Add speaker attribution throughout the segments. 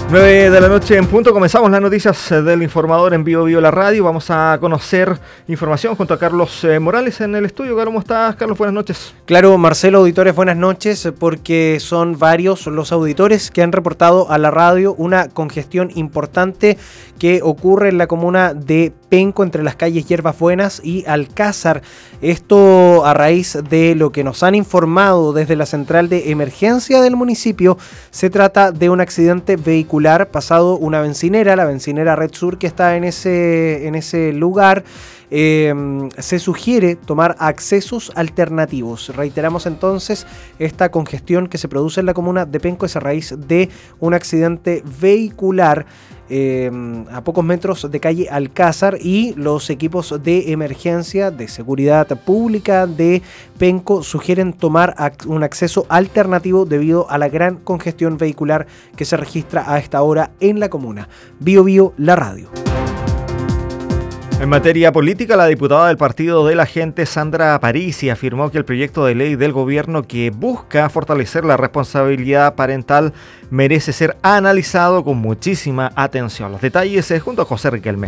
Speaker 1: 9 de la noche en punto, comenzamos las noticias del Informador en Bio Bio la radio. Vamos a conocer información junto a Carlos Morales en el estudio. ¿Cómo estás, Carlos? Buenas noches.
Speaker 2: Claro, Marcelo, auditores, buenas noches, porque son varios los auditores que han reportado a la radio una congestión importante que ocurre en la comuna de Penco, entre las calles Hierbas Buenas y Alcázar. Esto a raíz de lo que nos han informado desde la central de emergencia del municipio. Se trata de un accidente vehicular pasado una bencinera, la bencinera Red Sur, que está en ese lugar. Se sugiere tomar accesos alternativos. Reiteramos entonces, esta congestión que se produce en la comuna de Penco es a raíz de un accidente vehicular a pocos metros de calle Alcázar, y los equipos de emergencia de seguridad pública de Penco sugieren tomar un acceso alternativo debido a la gran congestión vehicular que se registra a esta hora en la comuna. Bio Bio, la radio.
Speaker 1: En materia política, la diputada del Partido de la Gente, Sandra Parisi, afirmó que el proyecto de ley del gobierno que busca fortalecer la responsabilidad parental merece ser analizado con muchísima atención. Los detalles junto a José Riquelme.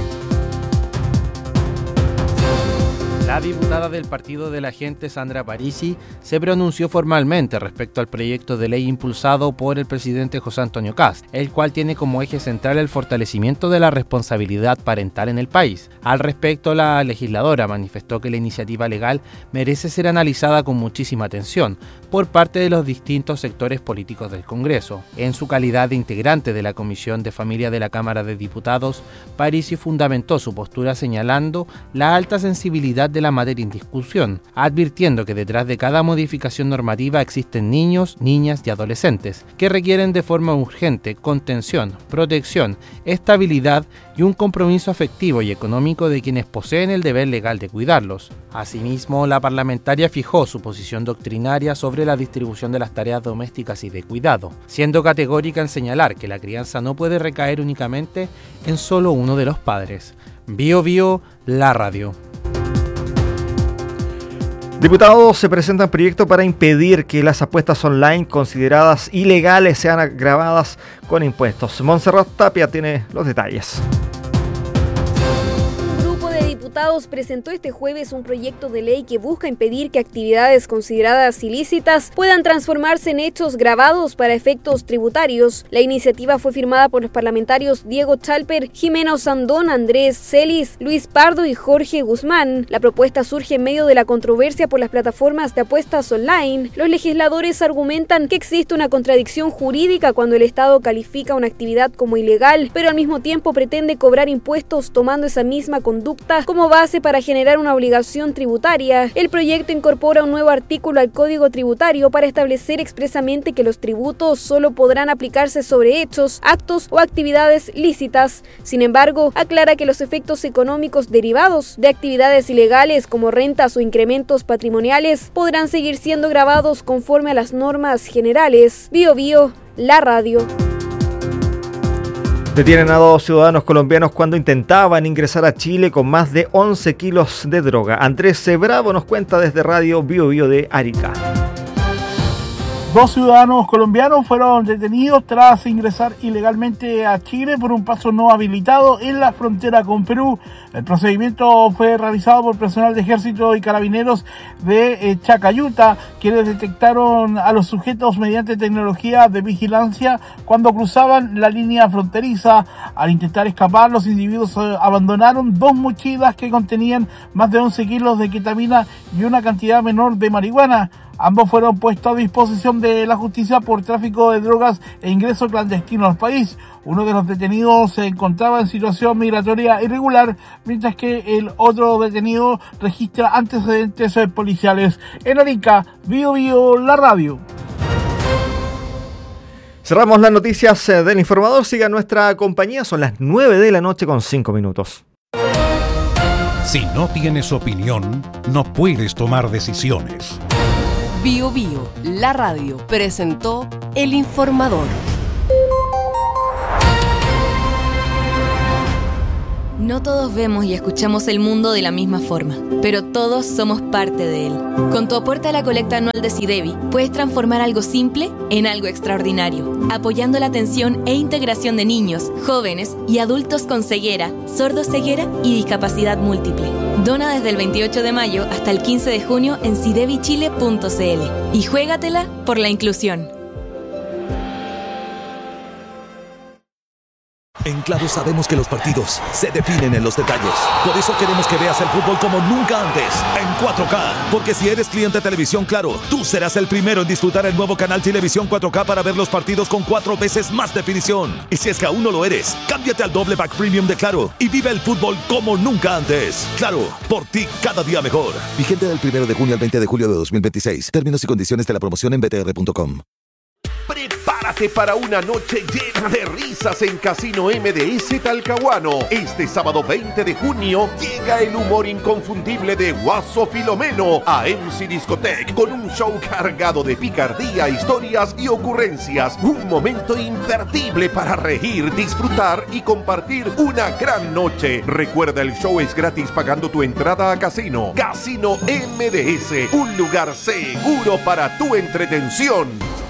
Speaker 3: La diputada del Partido de la Gente, Sandra Parisi, se pronunció formalmente respecto al proyecto de ley impulsado por el presidente José Antonio Kast, el cual tiene como eje central el fortalecimiento de la responsabilidad parental en el país. Al respecto, la legisladora manifestó que la iniciativa legal merece ser analizada con muchísima atención por parte de los distintos sectores políticos del Congreso. En su calidad de integrante de la Comisión de Familia de la Cámara de Diputados, Parisi fundamentó su postura señalando la alta sensibilidad de la materia en discusión, advirtiendo que detrás de cada modificación normativa existen niños, niñas y adolescentes que requieren de forma urgente contención, protección, estabilidad y un compromiso afectivo y económico de quienes poseen el deber legal de cuidarlos. Asimismo, la parlamentaria fijó su posición doctrinaria sobre la distribución de las tareas domésticas y de cuidado, siendo categórica en señalar que la crianza no puede recaer únicamente en solo uno de los padres. Bio Bio, la radio.
Speaker 1: Diputados se presentan proyectos para impedir que las apuestas online consideradas ilegales sean gravadas con impuestos. Montserrat Tapia tiene los detalles.
Speaker 4: Diputados presentó este jueves un proyecto de ley que busca impedir que actividades consideradas ilícitas puedan transformarse en hechos gravados para efectos tributarios. La iniciativa fue firmada por los parlamentarios Diego Chalper, Jimena Osandón, Andrés Celis, Luis Pardo y Jorge Guzmán. La propuesta surge en medio de la controversia por las plataformas de apuestas online. Los legisladores argumentan que existe una contradicción jurídica cuando el Estado califica una actividad como ilegal, pero al mismo tiempo pretende cobrar impuestos tomando esa misma conducta como base para generar una obligación tributaria. El proyecto incorpora un nuevo artículo al Código Tributario para establecer expresamente que los tributos solo podrán aplicarse sobre hechos, actos o actividades lícitas. Sin embargo, aclara que los efectos económicos derivados de actividades ilegales como rentas o incrementos patrimoniales podrán seguir siendo gravados conforme a las normas generales. Bio Bio, la radio.
Speaker 1: Detienen a 2 ciudadanos colombianos cuando intentaban ingresar a Chile con más de 11 kilos de droga. Andrés Bravo nos cuenta desde Radio Bio Bio de Arica.
Speaker 5: 2 ciudadanos colombianos fueron detenidos tras ingresar ilegalmente a Chile por un paso no habilitado en la frontera con Perú. El procedimiento fue realizado por personal de Ejército y Carabineros de Chacayuta, quienes detectaron a los sujetos mediante tecnología de vigilancia cuando cruzaban la línea fronteriza. Al intentar escapar, los individuos abandonaron 2 mochilas que contenían más de 11 kilos de ketamina y una cantidad menor de marihuana. Ambos fueron puestos a disposición de la justicia por tráfico de drogas e ingreso clandestino al país. Uno de los detenidos se encontraba en situación migratoria irregular, mientras que el otro detenido registra antecedentes policiales. En Arica, Bio Bio, la radio.
Speaker 1: Cerramos las noticias del Informador. Siga nuestra compañía. Son las 9 de la noche con 5 minutos.
Speaker 6: Si no tienes opinión, no puedes tomar decisiones.
Speaker 7: Bio Bio, la radio, presentó El Informador.
Speaker 8: No todos vemos y escuchamos el mundo de la misma forma, pero todos somos parte de él. Con tu aporte a la colecta anual de SIDEBI, puedes transformar algo simple en algo extraordinario, apoyando la atención e integración de niños, jóvenes y adultos con ceguera, sordoceguera y discapacidad múltiple. Dona desde el 28 de mayo hasta el 15 de junio en sidebichile.cl y juégatela por la inclusión.
Speaker 9: En Claro sabemos que los partidos se definen en los detalles. Por eso queremos que veas el fútbol como nunca antes, en 4K. Porque si eres cliente de Televisión Claro, tú serás el primero en disfrutar el nuevo canal Televisión 4K para ver los partidos con 4 veces más definición. Y si es que aún no lo eres, cámbiate al doble pack premium de Claro y vive el fútbol como nunca antes. Claro, por ti cada día mejor. Vigente del 1 de junio al 20 de julio de 2026. Términos y condiciones de la promoción en btr.com.
Speaker 10: Prepárate para una noche llena de risas en Casino MDS Talcahuano. Este sábado 20 de junio llega el humor inconfundible de Guaso Filomeno a MC Discotech con un show cargado de picardía, historias y ocurrencias. Un momento imperdible para reír, disfrutar y compartir una gran noche. Recuerda, el show es gratis pagando tu entrada a Casino. Casino MDS, un lugar seguro para tu entretención.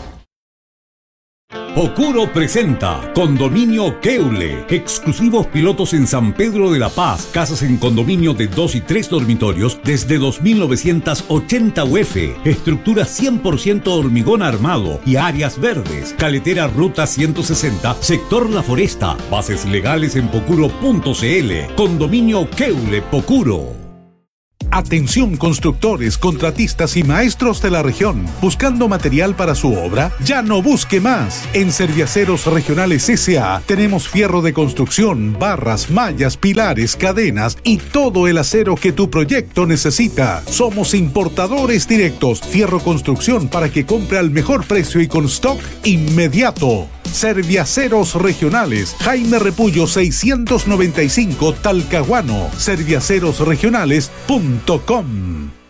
Speaker 6: Pocuro presenta Condominio Keule. Exclusivos pilotos en San Pedro de la Paz. Casas en condominio de 2 y 3 dormitorios desde 2.980 UF. Estructura 100% hormigón armado y áreas verdes. Caletera Ruta 160, sector La Foresta. Bases legales en pocuro.cl. Condominio Keule Pocuro.
Speaker 11: Atención constructores, contratistas y maestros de la región. ¿Buscando material para su obra? Ya no busque más. En Serviaceros Regionales S.A. tenemos fierro de construcción, barras, mallas, pilares, cadenas y todo el acero que tu proyecto necesita. Somos importadores directos. Fierro construcción para que compre al mejor precio y con stock inmediato. Serviaceros Regionales, Jaime Repullo 695, Talcahuano. Serviacerosregionales.com.